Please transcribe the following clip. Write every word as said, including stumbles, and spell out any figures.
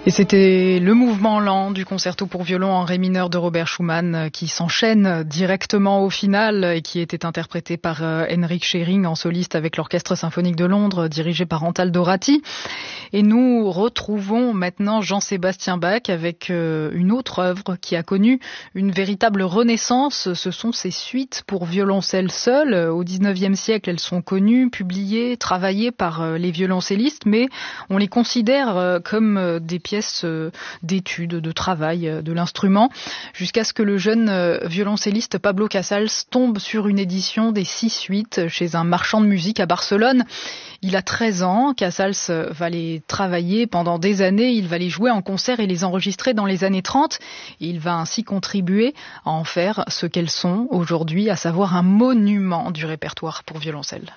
Et c'était le mouvement lent du concerto pour violon en ré mineur de Robert Schumann qui s'enchaîne directement au final et qui était interprété par Henrik Schering en soliste avec l'Orchestre symphonique de Londres dirigé par Antal Dorati. Et nous retrouvons maintenant Jean-Sébastien Bach avec une autre œuvre qui a connu une véritable renaissance. Ce sont ses suites pour violoncelle seul. Au dix-neuvième siècle, elles sont connues, publiées, travaillées par les violoncellistes, mais on les considère comme des pièces d'études, de travail de l'instrument, jusqu'à ce que le jeune violoncelliste Pablo Casals tombe sur une édition des six suites chez un marchand de musique à Barcelone. Il a treize ans, Casals va les travailler pendant des années, il va les jouer en concert et les enregistrer dans les années trente. Et il va ainsi contribuer à en faire ce qu'elles sont aujourd'hui, à savoir un monument du répertoire pour violoncelle.